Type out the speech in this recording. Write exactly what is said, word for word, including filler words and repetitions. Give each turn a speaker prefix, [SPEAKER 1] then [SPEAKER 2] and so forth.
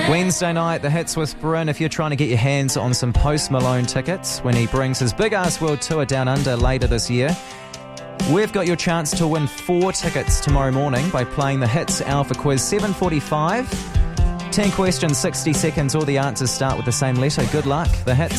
[SPEAKER 1] Wednesday night, the Hits with Bryn. If you're trying to get your hands on some Post Malone tickets when he brings his Big Ass World Tour down under later this year, we've got your chance to win four tickets tomorrow morning by playing the Hits Alpha Quiz, seven forty-five. ten questions, sixty seconds. All the answers start with the same letter. Good luck. The Hits.